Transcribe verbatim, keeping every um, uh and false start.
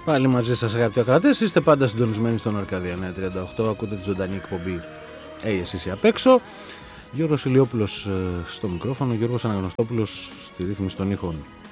Πάλι μαζί σας αγαπητοί ακροατές, είστε πάντα συντονισμένοι στον Αρκαδία νέα τριάντα οκτώ, ακούτε τη ζωντανή εκπομπή «Hey, εσείς απ' έξω». Γιώργος Ηλιόπουλος στο μικρόφωνο, Γιώργος Αναγνωστόπουλος στη ρύθμιση των ήχων.